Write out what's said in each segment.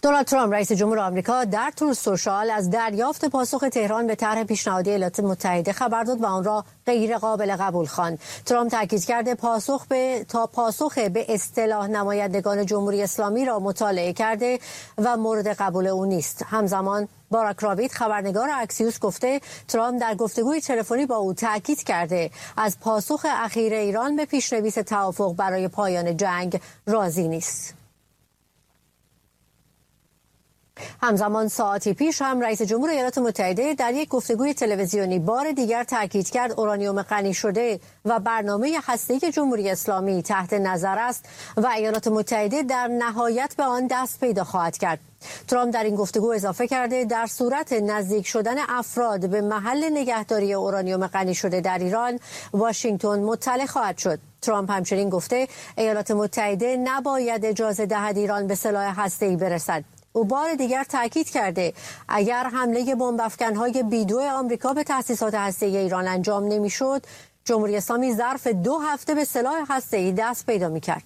دونالد ترامپ رئیس جمهور آمریکا در تروث سوشال از دریافت پاسخ تهران به طرح پیشنهادی ایالات متحده خبر داد و آن را غیر قابل قبول خواند. ترامپ تاکید کرده پاسخ به اصطلاح نمایندگان جمهوری اسلامی را مطالعه کرده و مورد قبول او نیست. همزمان باراک راوید خبرنگار اکسیوس گفته ترامپ در گفتگوی تلفنی با او تاکید کرده از پاسخ اخیر ایران به پیشنویس توافق برای پایان جنگ راضی نیست. همزمان ساعتی پیش هم رئیس جمهور ایالات متحده در یک گفتگوی تلویزیونی بار دیگر تاکید کرد اورانیوم غنی شده و برنامه هسته‌ای جمهوری اسلامی تحت نظر است و ایالات متحده در نهایت به آن دست پیدا خواهد کرد. ترامپ در این گفتگو اضافه کرده در صورت نزدیک شدن افراد به محل نگهداری اورانیوم غنی شده در ایران، واشنگتن مطلع خواهد شد. ترامپ همچنین گفته ایالات متحده نباید اجازه دهد ایران به سلاح هسته‌ای برسد. او بار دیگر تاکید کرده اگر حمله بمب افکن‌های B-2 آمریکا به تأسیسات هسته‌ای ایران انجام نمی‌شد، جمهوری اسلامی ظرف 2 هفته به سلاح هسته‌ای دست پیدا می‌کرد.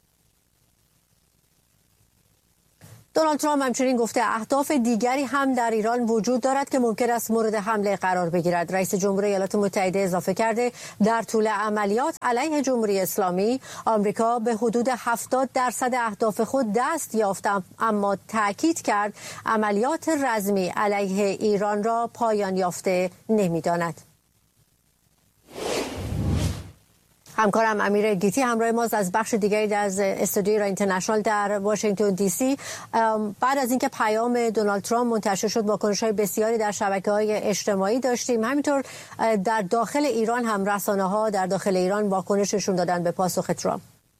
دونالد ترامپ همچنین گفته اهداف دیگری هم در ایران وجود دارد که ممکن است مورد حمله قرار بگیرد. رئیس جمهور ایالات متحده اضافه کرده در طول عملیات علیه جمهوری اسلامی آمریکا به حدود 70% اهداف خود دست یافت، اما تاکید کرد عملیات رزمی علیه ایران را پایان یافته نمی‌داند. همکارم امیر گیتی همراه ماست از بخش دیگری از استودیوی ایران اینترنشنال در واشنگتن دی سی. بعد از اینکه پیام دونالد ترامپ منتشر شد واکنش‌های بسیاری در شبکه‌های اجتماعی داشتیم. همینطور در داخل ایران هم رسانه‌ها در داخل ایران واکنششون دادن به پاسخ ترامپ.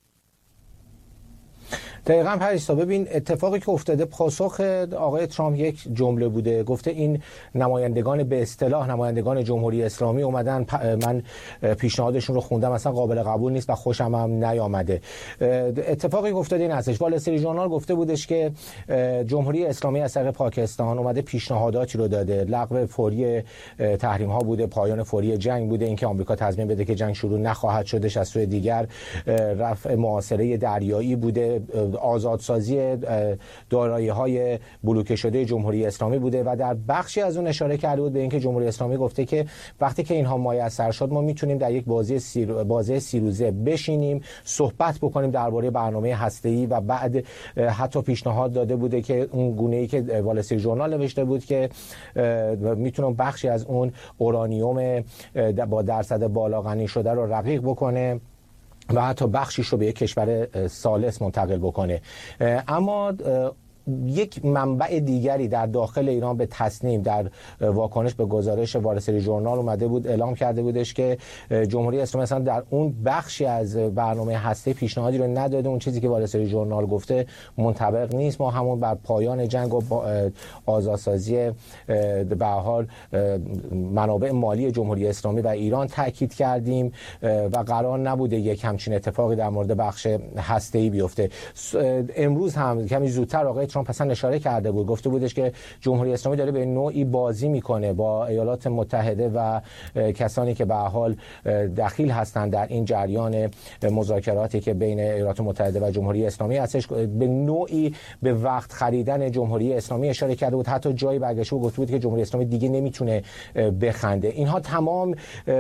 دقیقاً پریسا، ببین اتفاقی که افتاده پاسخ آقای ترامپ یک جمله بوده. گفته این نمایندگان به اصطلاح نمایندگان جمهوری اسلامی اومدن، من پیشنهادشون رو خوندم، اصلا قابل قبول نیست و خوشم هم نیامده. اتفاقی که افتاده این هستش، وال استریت ژورنال گفته بودش که جمهوری اسلامی از طریق پاکستان اومده پیشنهاداتی رو داده، لغو فوری تحریم ها بوده، پایان فوری جنگ بوده، اینکه آمریکا تضمین بده که جنگ شروع نخواهد شدش، از سوی دیگر رفع محاصره دریایی بوده، آزادسازی دارایی‌های بلوکه شده جمهوری اسلامی بوده و در بخشی از اون اشاره کرده بود به اینکه جمهوری اسلامی گفته که وقتی که اینها میسر شد ما میتونیم در یک بازه 30 روزه بشینیم صحبت بکنیم درباره برنامه هسته‌ای و بعد حتی پیشنهاد داده بوده که اون گونه‌ای که وال استریت ژورنال نوشته بود که میتونه بخشی از اون اورانیوم با درصد بالا غنی شده رو رقیق بکنه و حتی بخشیش رو به یک کشور ثالث منتقل بکنه. اما یک منبع دیگری در داخل ایران به تصنیم در واکنش به گزارش وال استریت ژورنال اومده بود، اعلام کرده بودش که جمهوری اسلامی مثلا در اون بخشی از برنامه هسته پیشنهادی رو نداده، اون چیزی که وال استریت ژورنال گفته منطبق نیست، ما همون بر پایان جنگ و آزادسازی به حال منابع مالی جمهوری اسلامی و ایران تاکید کردیم و قرار نبوده یک همچین اتفاقی در مورد بخش هسته‌ای بیفته. امروز هم کمی زودتر آقای ترامپ اصلا اشاره کرده بود، گفته بودش که جمهوری اسلامی داره به نوعی بازی میکنه با ایالات متحده و کسانی که به حال دخیل هستند در این جریان مذاکراتی که بین ایالات متحده و جمهوری اسلامی هستش، به نوعی به وقت خریدن جمهوری اسلامی اشاره کرده بود. حتی جایی برگشته بود گفته بود که جمهوری اسلامی دیگه نمیتونه بخنده. اینها تمام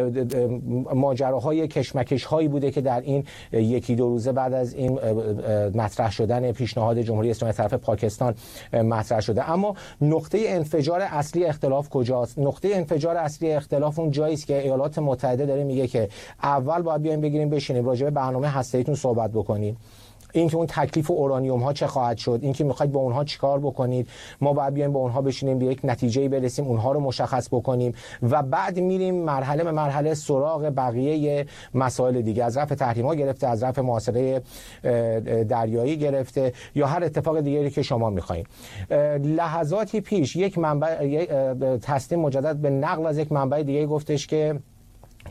ماجراهای کشمکش هایی بوده که در این یکی دو روزه بعد از این مطرح شدن پیشنهاد جمهوری اسلامی از طرف پاکستان مطرح شده. اما نقطه انفجار اصلی اختلاف کجاست؟ نقطه انفجار اصلی اختلاف اون جایی است که ایالات متحده داره میگه که اول باید بیایم بگیریم بشینیم راجع به برنامه هسته‌ایتون صحبت بکنیم، اینکه اون تکلیف اورانیوم ها چه خواهد شد، اینکه میخواید با اونها چیکار بکنید، ما باید بیایم با اونها بشینیم به یک نتیجه‌ای برسیم، اونها رو مشخص بکنیم و بعد میریم مرحله به مرحله سراغ بقیه مسائل دیگه، از رفع تحریم‌ها گرفته، از رفع محاصره دریایی گرفته یا هر اتفاق دیگری که شما می‌خواید. لحظاتی پیش یک منبع تسلیم مجدد به نقل از یک منبع دیگه گفتش که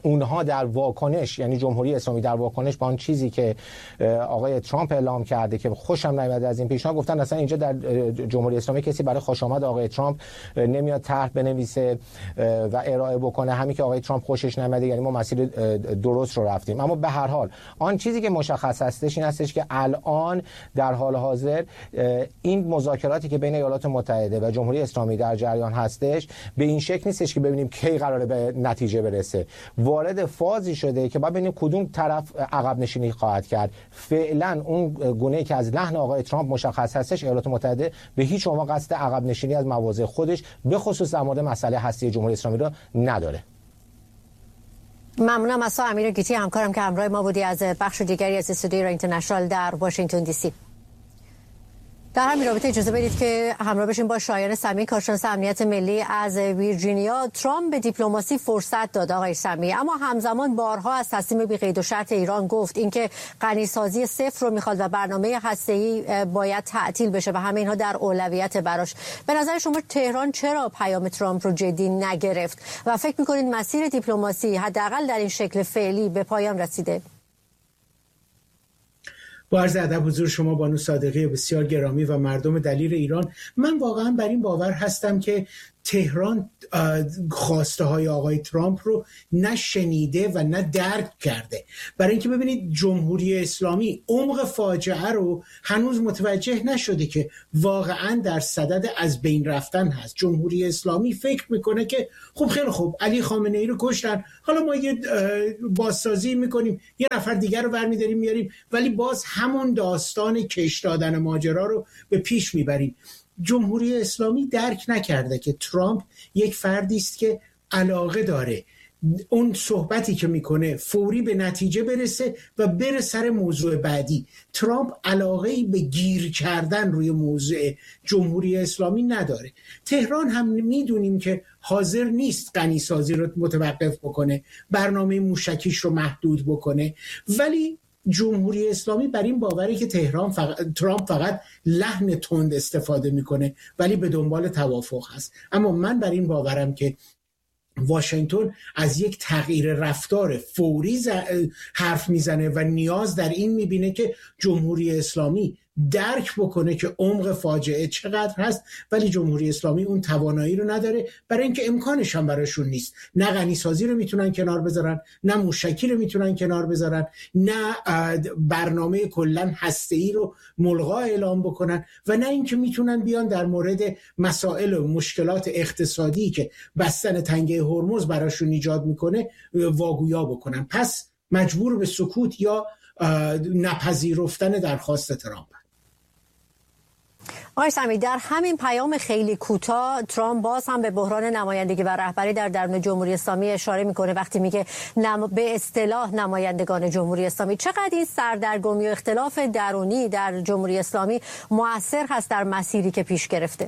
اونها در واکنش، یعنی جمهوری اسلامی در واکنش با آن چیزی که آقای ترامپ اعلام کرده که خوشم نیامده از این پیشنهاد، گفتن اصلا اینجا در جمهوری اسلامی کسی برای خوش آمد آقای ترامپ نمیاد طرح بنویسه و ارائه بکنه، همین که آقای ترامپ خوشش نمیاد یعنی ما مسیر درست رو رفتیم. اما به هر حال آن چیزی که مشخص هستش این هستش که الان در حال حاضر این مذاکراتی که بین ایالات متحده و جمهوری اسلامی در جریان هستش به این شکل نیستش که ببینیم کی قراره به نتیجه برسه. وارد فازی شده که باید ببینیم کدوم طرف عقب نشینی خواهد کرد. فعلا اون گونه‌ای که از لحن آقای ترامپ مشخص هستش، ایالات متحده به هیچ عنوان قصد عقب نشینی از مواضع خودش به خصوص در مورد مسئله هسته جمهوری اسلامی را نداره. ممنونم از امیر گیتی همکارم که همراه ما بودی از بخش دیگری از استودیو ایران اینترنشنال در واشنگتن دی سی. در همین رابطه اجازه بدید که همراه بشیم با شایان سمی، کارشناس امنیت ملی از ویرجینیا. ترامپ به دیپلماسی فرصت داد آقای سمی، اما همزمان بارها از تصمیم بی قید و شرط ایران گفت اینکه غنیسازی صفر رو میخواد و برنامه هسته‌ای باید تعطیل بشه و همه اینها در اولویت براش. به نظر شما تهران چرا پیام ترامپ رو جدی نگرفت و فکر میکنید مسیر دیپلماسی حداقل در این شکل فعلی به پایان رسیده؟ با عرض ادب حضور شما بانو صادقی بسیار گرامی و مردم دلیر ایران، من واقعا بر این باور هستم که تهران خواسته های آقای ترامپ رو نه شنیده و نه درک کرده. برای اینکه ببینید جمهوری اسلامی عمق فاجعه رو هنوز متوجه نشده که واقعا در صدد از بین رفتن هست. جمهوری اسلامی فکر میکنه که خب خیلی خوب علی خامنه ای رو کشتن، حالا ما یه بازسازی میکنیم، یه نفر دیگر رو برمیداریم میاریم، ولی باز همون داستان کش دادن ماجرا رو به پیش میبریم. جمهوری اسلامی درک نکرده که ترامپ یک فردی است که علاقه داره اون صحبتی که میکنه فوری به نتیجه برسه و بره سر موضوع بعدی. ترامپ علاقه‌ای به گیر کردن روی موضوع جمهوری اسلامی نداره. تهران هم میدونیم که حاضر نیست غنیسازی رو متوقف بکنه، برنامه موشکیش رو محدود بکنه، ولی جمهوری اسلامی بر این باوره که ترامپ فقط لحن تند استفاده میکنه ولی به دنبال توافق هست. اما من بر این باورم که واشنگتن از یک تغییر رفتار فوری حرف میزنه و نیاز در این میبینه که جمهوری اسلامی درک بکنه که عمق فاجعه چقدر هست، ولی جمهوری اسلامی اون توانایی رو نداره، برای اینکه امکانش هم براشون نیست. نه غنیسازی رو میتونن کنار بذارن، نه موشکی رو میتونن کنار بذارن، نه برنامه کلا هسته‌ای رو ملغا اعلام بکنن، و نه اینکه میتونن بیان در مورد مسائل و مشکلات اقتصادی که بستن تنگه هرمز براشون ایجاد میکنه واگویا بکنن. پس مجبور به سکوت یا نپذیرفتن درخواست ترامپ. آقای سمی، در همین پیام خیلی کوتاه ترامپ باز هم به بحران نمایندگی و رهبری در درون جمهوری اسلامی اشاره میکنه وقتی میگه به اصطلاح نمایندگان جمهوری اسلامی. چقدر این سردرگمی و اختلاف درونی در جمهوری اسلامی مؤثر هست در مسیری که پیش گرفته؟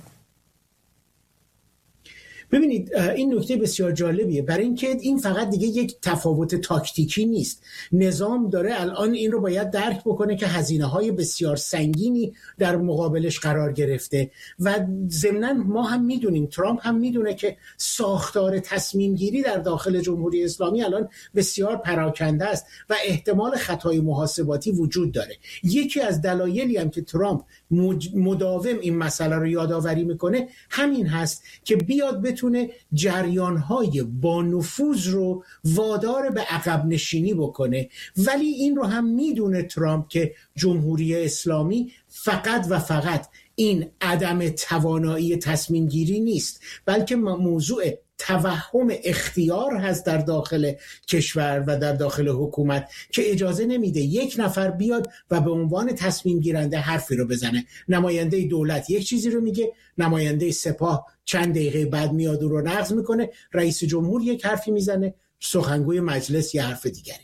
ببینید این نکته بسیار جالبیه، برای اینکه این فقط دیگه یک تفاوت تاکتیکی نیست. نظام داره الان این رو باید درک بکنه که هزینه‌های بسیار سنگینی در مقابلش قرار گرفته و ضمناً ما هم میدونیم، ترامپ هم میدونه که ساختار تصمیم گیری در داخل جمهوری اسلامی الان بسیار پراکنده است و احتمال خطای محاسباتی وجود داره. یکی از دلایلی هم که ترامپ مداوم این مسئله رو یادآوری میکنه همین هست که بیاد بتونه جریان‌های با نفوذ رو وادار به عقب نشینی بکنه. ولی این رو هم میدونه ترامپ که جمهوری اسلامی فقط و فقط این عدم توانایی تصمیم گیری نیست، بلکه موضوع توهم اختیار هست در داخل کشور و در داخل حکومت که اجازه نمیده یک نفر بیاد و به عنوان تصمیم گیرنده حرفی رو بزنه. نماینده دولت یک چیزی رو میگه، نماینده سپاه چند دقیقه بعد میاد و رو نقض میکنه، رئیس جمهور یک حرفی میزنه، سخنگوی مجلس یه حرف دیگری.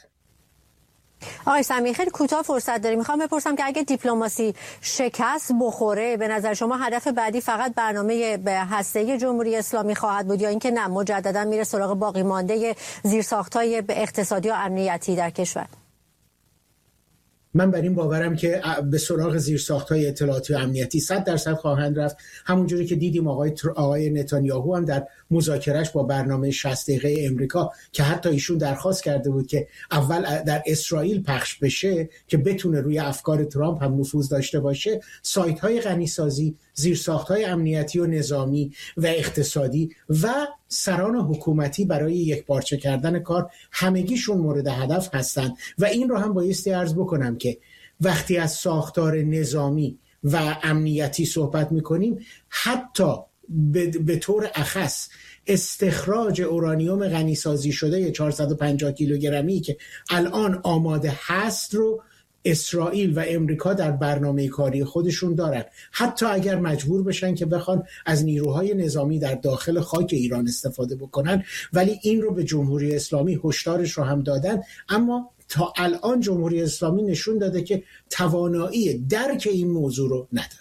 آقای سمی، خیلی کوتاه فرصت داریم. میخوام بپرسم که اگه دیپلماسی شکست بخوره به نظر شما هدف بعدی فقط برنامه هسته‌ای جمهوری اسلامی خواهد بود یا اینکه نه مجددا میره سراغ باقی مانده زیرساخت‌های اقتصادی و امنیتی در کشور؟ من بر این باورم که به سراغ زیرساخت‌های اطلاعاتی و امنیتی 100% خواهند رفت. همونجوری که دیدیم آقای نتانیاهو هم در مذاکرهش با برنامه 60 دقیقه امریکا که حتی ایشون درخواست کرده بود که اول در اسرائیل پخش بشه که بتونه روی افکار ترامپ هم نفوذ داشته باشه، سایت‌های غنیسازی، زیرساخت‌های امنیتی و نظامی و اقتصادی و سران حکومتی برای یکپارچه کردن کار همگیشون مورد هدف هستند. و این رو هم بایستی عرض بکنم که وقتی از ساختار نظامی و امنیتی صحبت میکنیم، حتی به طور اخص استخراج اورانیوم غنیسازی شده 450 کیلوگرمی که الان آماده هست رو اسرائیل و امریکا در برنامه کاری خودشون دارن، حتی اگر مجبور بشن که بخوان از نیروهای نظامی در داخل خاک ایران استفاده بکنن. ولی این رو به جمهوری اسلامی هشدارش رو هم دادن، اما تا الان جمهوری اسلامی نشون داده که توانایی درک این موضوع رو نداره.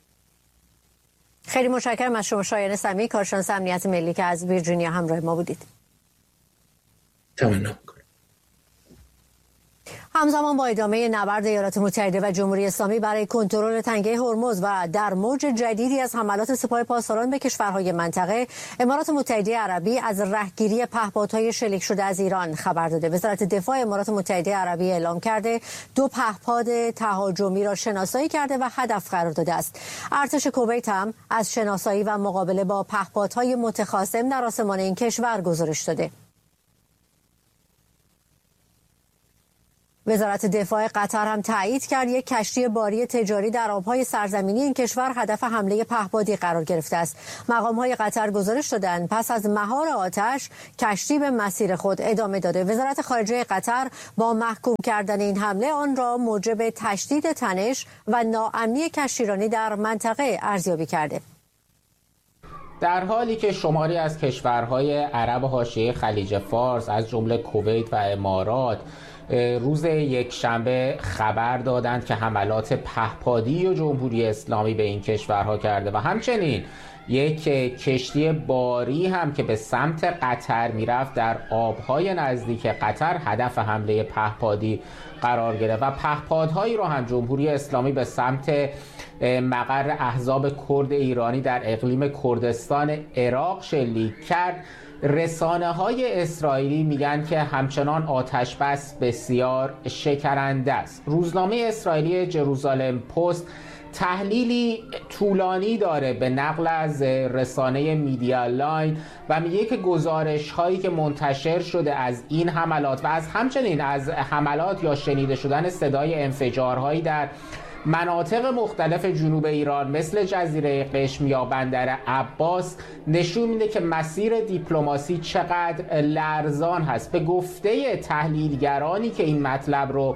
خیلی متشکرم از شما شایان سمیع، کارشناس امنیت ملی که از ویرجینیا همراه ما بودید. تمام می‌کنم. همزمان با ادامه نبرد ایالات متحده و جمهوری اسلامی برای کنترل تنگه هرمز و در موج جدیدی از حملات سپاه پاسداران به کشورهای منطقه، امارات متحده عربی از رهگیری پهپادهای شلیک شده از ایران خبر داده. وزارت دفاع امارات متحده عربی اعلام کرده 2 پهپاد تهاجمی را شناسایی کرده و هدف قرار داده است. ارتش کویت هم از شناسایی و مقابله با پهپادهای متخاصم در آسمان این کشور گزارش داده. وزارت دفاع قطر هم تایید کرد یک کشتی باری تجاری در آبهای سرزمینی این کشور هدف حمله پهپادی قرار گرفته است. مقام‌های قطر گزارش دادند پس از مهار آتش کشتی به مسیر خود ادامه داده. وزارت خارجه قطر با محکوم کردن این حمله آن را موجب تشدید تنش و ناامنی کشتیرانی در منطقه ارزیابی کرده. در حالی که شماری از کشورهای عرب حاشیه خلیج فارس از جمله کویت و امارات روز یکشنبه خبر دادند که حملات پهپادی و جمهوری اسلامی به این کشورها کرده و همچنین یک کشتی باری هم که به سمت قطر میرفت در آبهای نزدیک قطر هدف حمله پهپادی قرار گرفت و پهپادهایی رو هم جمهوری اسلامی به سمت مقر احزاب کرد ایرانی در اقلیم کردستان عراق شلیک کرد. رسانه‌های اسرائیلی میگن که همچنان آتش بس بسیار شکننده است. روزنامه اسرائیلی جروزالم پست تحلیلی طولانی داره به نقل از رسانه میدیا لاین و میگه که گزارش هایی که منتشر شده از این حملات و از همچنین از حملات یا شنیده شدن صدای انفجارهایی در مناطق مختلف جنوب ایران مثل جزیره قشم یا بندر عباس نشون میده که مسیر دیپلماسی چقدر لرزان هست. به گفته تحلیلگرانی که این مطلب رو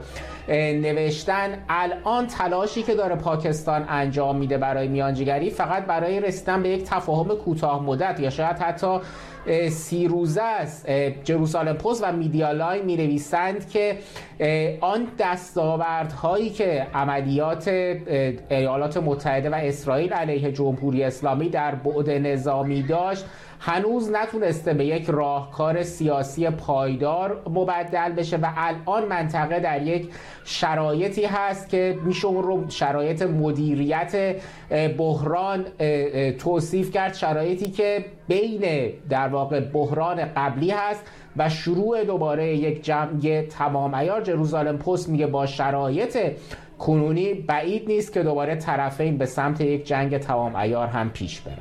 نوشتن، الان تلاشی که داره پاکستان انجام میده برای میانجیگری فقط برای رسیدن به یک تفاهم کوتاه مدت یا شاید حتی 30 روزه است. جروزالم پست و میدیا لاین می نویسند که آن دستاوردهایی که عملیات ایالات متحده و اسرائیل علیه جمهوری اسلامی در بعد نظامی داشت هنوز نتونسته به یک راهکار سیاسی پایدار مبدل بشه و الان منطقه در یک شرایطی هست که میشه اون رو شرایط مدیریت بحران توصیف کرد، شرایطی که بین در واقع بحران قبلی هست و شروع دوباره یک جنگ تمام عیار. جروزالم پست میگه با شرایط کنونی بعید نیست که دوباره طرفین به سمت یک جنگ تمام عیار هم پیش برن.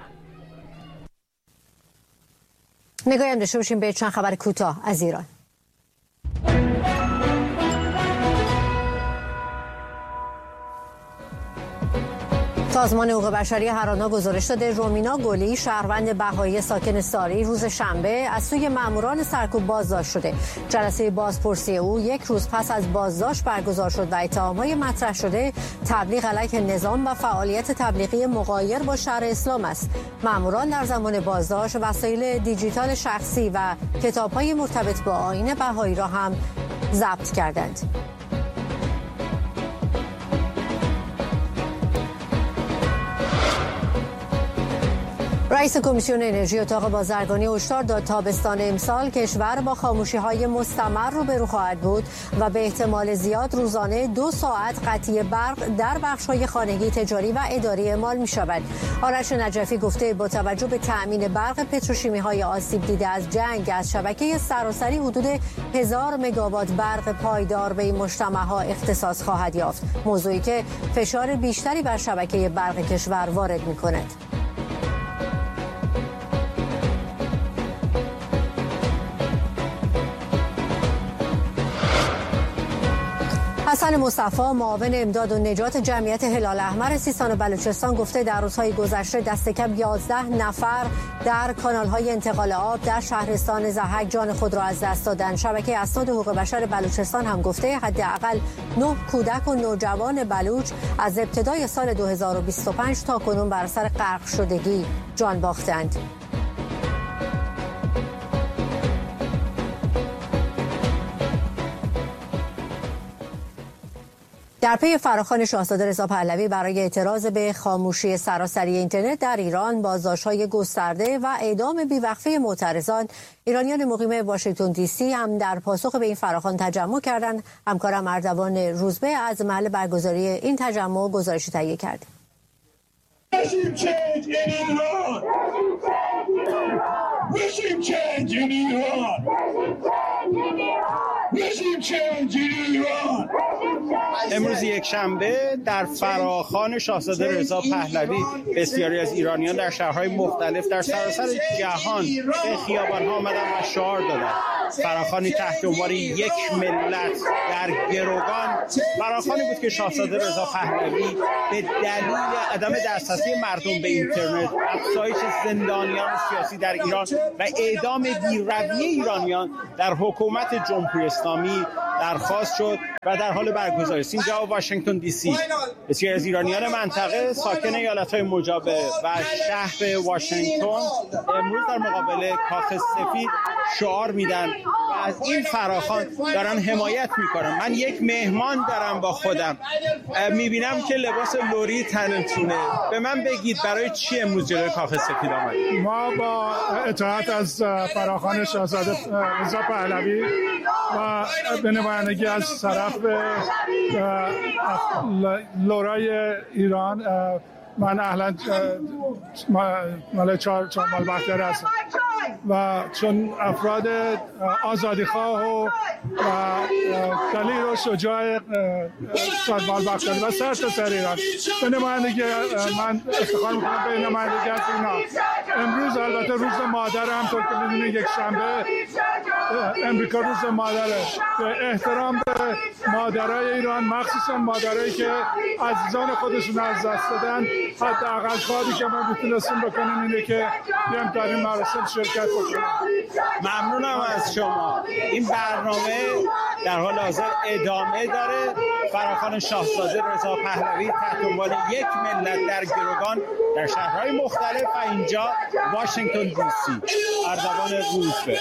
نگاهی هم داشته باشیم به چند خبر کوتاه از ایران. سازمان حقوق بشری هرانا گزارش داده رومینا گلی، شهروند بهایی ساکن ساری، روز شنبه از سوی ماموران سرکوب بازداشت شده. جلسه بازپرسی او یک روز پس از بازداشت برگزار شد و اتهام‌های مطرح شده تبلیغ علیه نظام و فعالیت تبلیغی مغایر با شرع اسلام است. ماموران در زمان بازداشت وسایل دیجیتال شخصی و کتاب‌های مرتبط با آیین بهایی را هم ضبط کردند. رئیس کمیسیون انرژی اتاق بازرگانی هشدار داد تابستان امسال کشور با خاموشی‌های مستمر روبرو خواهد بود و به احتمال زیاد روزانه 2 ساعت قطعی برق در بخش‌های خانگی، تجاری و اداری اعمال می‌شود. آرش نجفی گفته با توجه به تأمین برق پتروشیمی‌های آسیب دیده از جنگ از شبکه سراسری حدود 1000 مگاوات برق پایدار به این مجتمع‌ها اختصاص خواهد یافت، موضوعی که فشار بیشتری بر شبکه برق کشور وارد می‌کند. حسن مصطفی معاون امداد و نجات جمعیت هلال احمر سیستان و بلوچستان گفته در روزهای گذشته دست کم 11 نفر در کانال‌های انتقال آب در شهرستان ضحک جان خود را از دست دادند. شبکه اسناد حقوق بشر بلوچستان هم گفته حداقل 9 کودک و نوجوان بلوچ از ابتدای سال 2025 تا کنون بر اثر غرق شدگی جان باختند. در پی فراخوان شاهزاده رضا پهلوی برای اعتراض به خاموشی سراسری اینترنت در ایران، بازداشت‌های گسترده و اعدام بی‌وقفه معترضان، ایرانیان مقیم واشنگتن دی سی هم در پاسخ به این فراخوان تجمع کردند. همکارم اردوان روزبه از محل برگزاری این تجمع گزارشی تهیه کرد. امروز یک شنبه در فراخوان شاهزاده رضا پهلوی بسیاری از ایرانیان در شهرهای مختلف در سراسر جهان به خیابان‌ها آمدند و شعار دادند. فراخوانی تحت عنوان یک ملت در گروگان، فراخوانی بود که شاهزاده رضا پهلوی به دلیل عدم دسترسی مردم به اینترنت، افزایش زندانیان سیاسی در ایران و اعدام بی‌رویه ایرانیان در حکومت جمهوری اسلامی درخواست شد و در حال برگزاری است. اینجا واشنگتن دی سی بسیاری از ایرانیان منطقه ساکن ایالت‌های مجاور و شهر واشنگتن امروز در مقابل کاخ سفید شعار میدن و از این فراخوان دارن حمایت میکنن. من یک مهمان دارم با خودم، میبینم که لباس لوری تنتونه. به من بگید برای چی امروز جلوی کاخ سفید آمدید؟ ما با اطاعت از فراخوان شاهزاده رضا پهلوی و به نمایندگی از طرف لورای ایران، من اهلا مال چهارمال بختیاری هستم و چون افراد آزادیخواه و دلیر و شجاع چهارمال بختیاری و سرتاسر ایران به نمایندگی من افتخار میکنم به نمایندگی از اینا. امروز البته روز مادر، همطور که میدونید یک شنبه امریکا روز مادره. به احترام به مادرای ایران، مخصوصا مادرایی که عزیزان خودشون از دست دادن، حداقل کاری که ما میتونستیم بکنیم اینه که بیایم در این مراسم شرکت بکنیم. ممنونم از شما. این برنامه در حال حاضر ادامه داره. فراخوان شاهزاده رضا پهلوی تحت عنوان یک ملت در گروگان در شهرهای مختلف و اینجا واشنگتن دی سی. اردوان روزبه.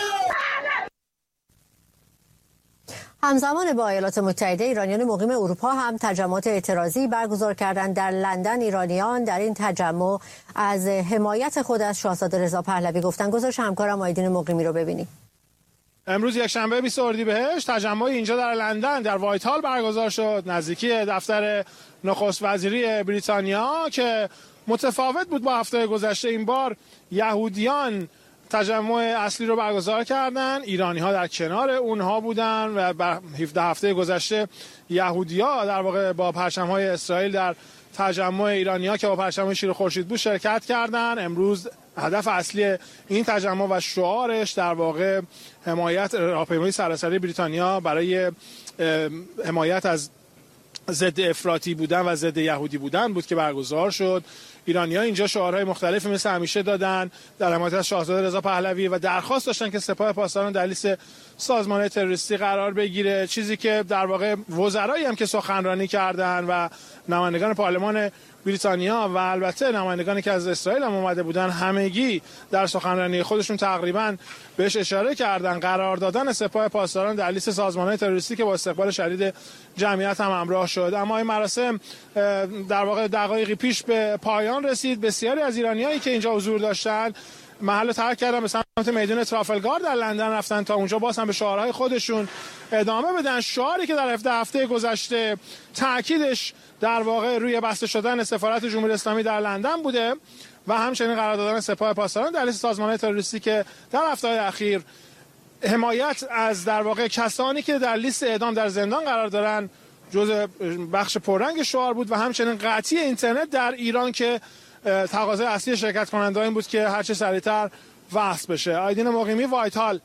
همزمان با ایالات متحده، ایرانیان مقیم اروپا هم تجمعات اعتراضی برگزار کردند. در لندن ایرانیان در این تجمع از حمایت خود از شاهزاده رضا پهلوی گفتند. گزارش همکارم آیدین مقیمی رو ببینید. امروز یک شنبه 20 اردیبهشت تجمع اینجا در لندن در وایت هال برگزار شد، نزدیکی دفتر نخست وزیری بریتانیا، که متفاوت بود با هفته گذشته. این بار یهودیان تجمع اصلی رو برگزار کردن، ایرانی‌ها در کنار اونها بودن و 17 هفته گذشته یهودی‌ها در واقع با پرچم‌های اسرائیل در تجمع ایرانی‌ها که با پرچم شیر خورشید بود شرکت کردن. امروز هدف اصلی این تجمع و شعارش در واقع حمایت راهپیمایی سراسری بریتانیا برای حمایت از ضد افراطی بودن و ضد یهودی بودن بود که برگزار شد. ایرانی‌ها اینجا شعارهای مختلفی مثل همیشه دادن در حمایت از شاهزاده رضا پهلوی و درخواست داشتن که سپاه پاسداران در لیست سازمان‌های تروریستی قرار بگیره، چیزی که در واقع وزرایی هم که سخنرانی کردن و نمایندگان پارلمان بریتانیا و البته نمایندگانی که از اسرائیل هم اومده بودن، همگی در سخنرانی خودشون تقریبا بهش اشاره کردن قرار دادن سپاه پاسداران در لیست سازمان‌های تروریستی که با استقبال شدید جمعیت هم همراه شد. اما این مراسم در واقع دقایقی پیش به پایان رسید. بسیاری از ایرانیایی که اینجا حضور داشتن محل ترک کردن، به سمت میدان ترافلگار در لندن رفتن تا اونجا باز هم به شعارهای خودشون ادامه بدن. شعاری که در 17 هفته گذشته تاکیدش در واقع روی بسته شدن سفارت جمهوری اسلامی در لندن بوده و همچنین قرار دادن سپاه پاسداران در لیست سازمان‌های تروریستی که در هفته‌های اخیر حمایت از در واقع کسانی که در لیست اعدام در زندان قرار دارن جزء بخش پررنگ شعار بود و همچنین قطعی اینترنت در ایران که تقاضای اصلی شرکت کنندگان این بود که هر چه سریعتر وصل بشه. آیدین مقیمی، وایت هال.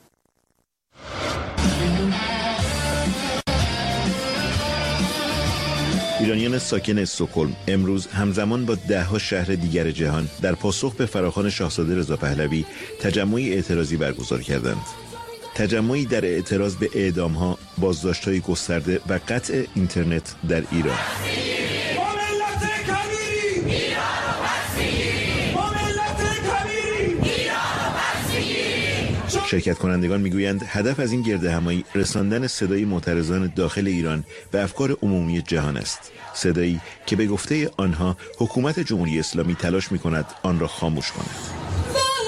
ایرانیان ساکن استکهلم امروز همزمان با ده‌ها شهر دیگر جهان در پاسخ به فراخوان شاهزاده رضا پهلوی تجمعی اعتراضی برگزار کردند. تجمعی در اعتراض به اعدام‌ها، بازداشت‌های گسترده و قطع اینترنت در ایران. شرکت کنندگان میگویند هدف از این گردهمایی رساندن صدای معترضان داخل ایران به افکار عمومی جهان است. صدایی که به گفته آنها حکومت جمهوری اسلامی تلاش می‌کند آن را خاموش کند.